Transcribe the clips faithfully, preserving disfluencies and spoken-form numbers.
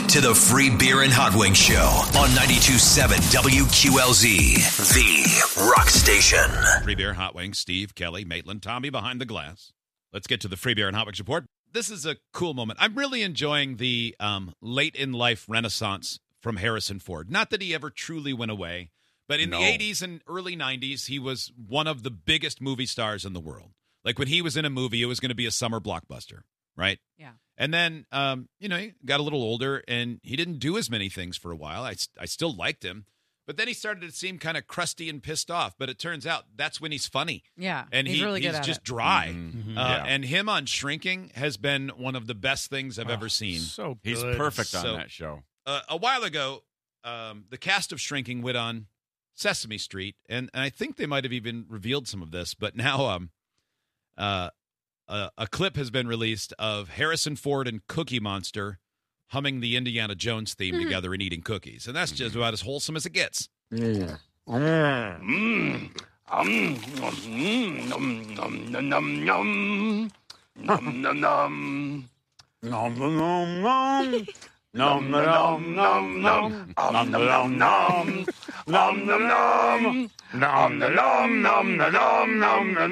to the Free Beer and Hot Wings Show on ninety-two point seven W Q L Z, the rock station. Free Beer, Hot Wings, Steve, Kelly, Maitland, Tommy behind the glass. Let's get to the Free Beer and Hot Wings report. This is a cool moment. I'm really enjoying the um, late-in-life renaissance from Harrison Ford. Not that he ever truly went away, but in no. the eighties and early nineties, he was one of the biggest movie stars in the world. Like when he was in a movie, it was going to be a summer blockbuster, right? Yeah. And then, um, you know, he got a little older, and he didn't do as many things for a while. I, I still liked him. But then he started to seem kind of crusty and pissed off. But it turns out that's when he's funny. Yeah, and he's he, really good he's at just it. dry. Mm-hmm. Uh, yeah. And him on Shrinking has been one of the best things I've oh, ever seen. So good. He's perfect on So, that show. Uh, a while ago, um, the cast of Shrinking went on Sesame Street, and, and I think they might have even revealed some of this. But now, um, uh, uh, a clip has been released of Harrison Ford and Cookie Monster humming the Indiana Jones theme mm-hmm. together and eating cookies, and that's just about as wholesome as it gets. Yeah. Mm. Um, mm, nom, nom, nom, nom, nom. Nom, nom, nom. Nom, nom, nom, nom. Nom, nom, nom, nom, nom. Nom, nom, nom, nom. Nom, nom, nom. Nom, nom, nom, nom, nom, nom, nom,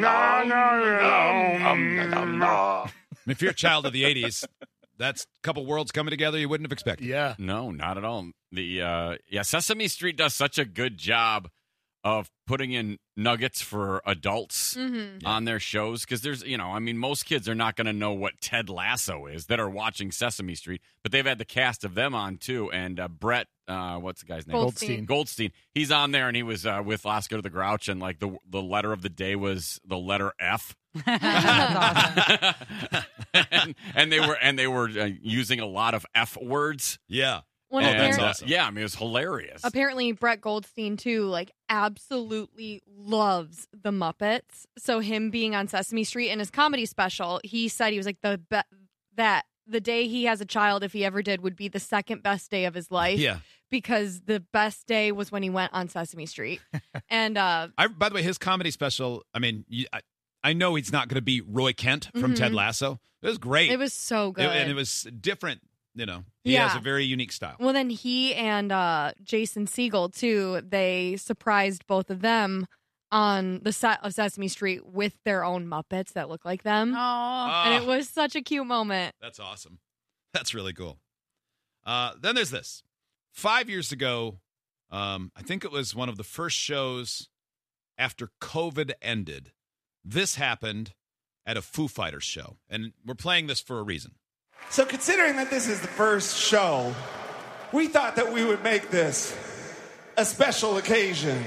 nom, nom, nom. If you're a child of the eighties, that's a couple worlds coming together you wouldn't have expected. Yeah. No, not at all. The uh, yeah, Sesame Street does such a good job of putting in nuggets for adults mm-hmm. on their shows, because there's, you know, I mean, most kids are not going to know what Ted Lasso is that are watching Sesame Street, but they've had the cast of them on too. And uh, Brett, uh, what's the guy's name? Goldstein. Goldstein. He's on there, and he was uh, with Oscar the Grouch, and like the the letter of the day was the letter F. That's awesome. and, and they were and they were uh, using a lot of F words. Yeah. When and, that's apparently, awesome. Yeah, I mean, it was hilarious. apparently Brett Goldstein too, like absolutely loves the Muppets. So him being on Sesame Street in his comedy special, he said he was like the be- that the day he has a child, if he ever did, would be the second best day of his life. Yeah. Because the best day was when he went on Sesame Street. and uh, I, by the way, his comedy special, I mean, you, I, I know he's not going to be Roy Kent from mm-hmm. Ted Lasso. It was great. It was so good. It, and it was different, you know. He Yeah. has a very unique style. Well, then he and uh, Jason Segel, too, they surprised both of them on the set of Sesame Street with their own Muppets that look like them. Oh. And it was such a cute moment. That's awesome. That's really cool. Uh, then there's this. Five years ago, um, I think it was one of the first shows after COVID ended. This happened at a Foo Fighters show, and we're playing this for a reason. So considering that this is the first show, we thought that we would make this a special occasion.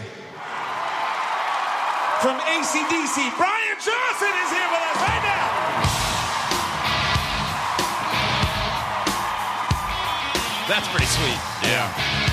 From A C D C, Brian Johnson is here with us right now. That's pretty sweet. Yeah.